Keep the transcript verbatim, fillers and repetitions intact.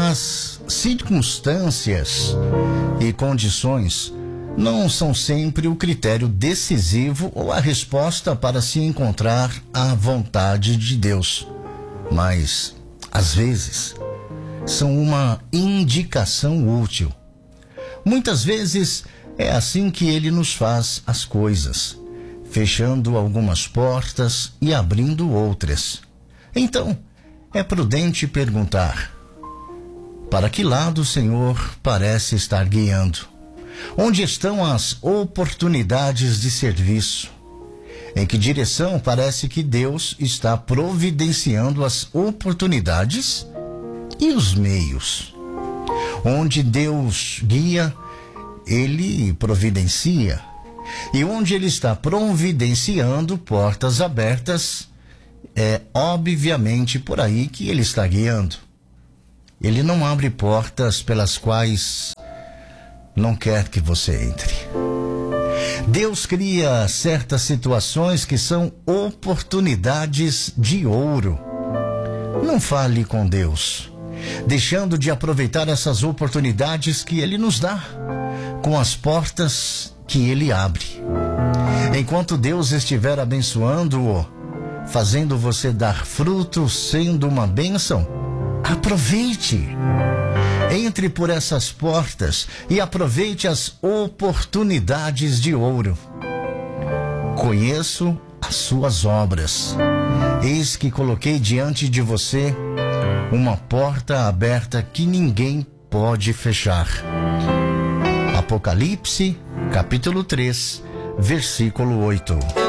As circunstâncias e condições não são sempre o critério decisivo ou a resposta para se encontrar a vontade de Deus, mas, às vezes, são uma indicação útil. Muitas vezes é assim que Ele nos faz as coisas, fechando algumas portas e abrindo outras. Então, é prudente perguntar: para que lado o Senhor parece estar guiando? Onde estão as oportunidades de serviço? Em que direção parece que Deus está providenciando as oportunidades e os meios? Onde Deus guia, Ele providencia. E onde Ele está providenciando portas abertas, é obviamente por aí que Ele está guiando. Ele não abre portas pelas quais não quer que você entre. Deus cria certas situações que são oportunidades de ouro. Não fale com Deus, deixando de aproveitar essas oportunidades que Ele nos dá, com as portas que Ele abre. Enquanto Deus estiver abençoando-o, fazendo você dar fruto, sendo uma bênção, aproveite. Entre por essas portas e aproveite as oportunidades de ouro. Conheço as suas obras. Eis que coloquei diante de você uma porta aberta que ninguém pode fechar. Apocalipse, capítulo três, versículo oito.